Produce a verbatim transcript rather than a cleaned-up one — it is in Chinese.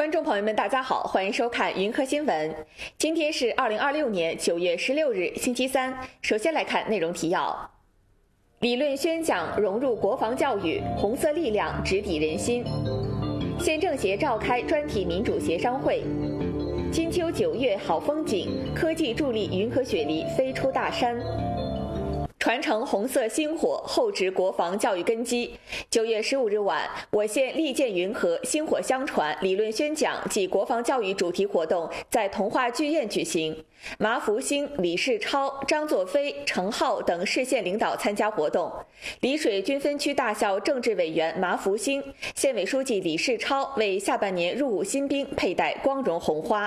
观众朋友们，大家好，欢迎收看云科新闻。今天是二零二六年九月十六日，星期三。首先来看内容提要：理论宣讲融入国防教育，红色力量直抵人心。县政协召开专题民主协商会。金秋九月好风景，科技助力云和雪梨飞出大山。传承红色星火，厚植国防教育根基。九月十五日晚，我县利剑云和星火相传理论宣讲暨国防教育主题活动在童话剧院举行。麻福兴、李世超、张作飞、程浩等市县领导参加活动。丽水军分区大校政治委员麻福兴、县委书记李世超为下半年入伍新兵佩戴光荣红花。